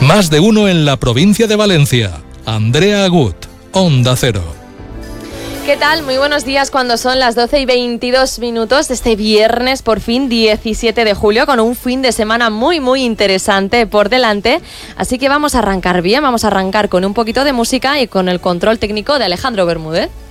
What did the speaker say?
Más de uno en la provincia de Valencia. Andrea Agut, Onda Cero. ¿Qué tal? Muy buenos días cuando son las 12:22 de este viernes, por fin 17 de julio, con un fin de semana muy interesante por delante. Así que vamos a arrancar bien, vamos a arrancar con un poquito de música y con el control técnico de Alejandro Bermúdez.